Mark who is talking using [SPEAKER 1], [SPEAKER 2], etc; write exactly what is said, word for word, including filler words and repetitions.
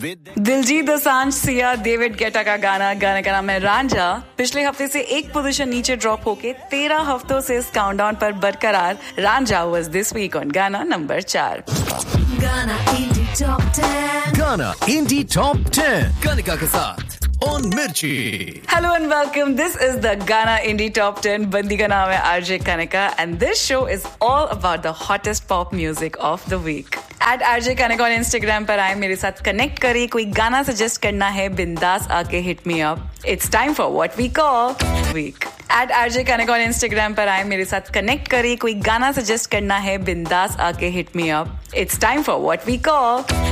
[SPEAKER 1] Diljit Dosanjh, Siya, David Guetta का गाना गाने का नाम है रांझा। पिछले हफ्ते से एक पोजीशन नीचे ड्रॉप होके तेरह हफ्तों से इस काउंटडाउन पर बरकरार Ranjha was this week on गाना नंबर चार।
[SPEAKER 2] गाना इंडी टॉप टेन।
[SPEAKER 3] गाना इंडी टॉप टेन कनिका के साथ on Mirchi.
[SPEAKER 1] Hello and welcome. This is the Ghana Indie Top ten. बंदी का नाम है RJ Kanika and this show is all about the hottest pop music of the week. At RJ Kanika on Instagram पर आए, मेरे साथ कनेक्ट करिए, कोई गाना सजेस्ट करना है, बिंदास आके hit me up. It's time for what we call week. At RJ Kanika on Instagram पर आए, मेरे साथ कनेक्ट करिए, कोई गाना सजेस्ट करना है, बिंदास आके hit me up. It's time for what we call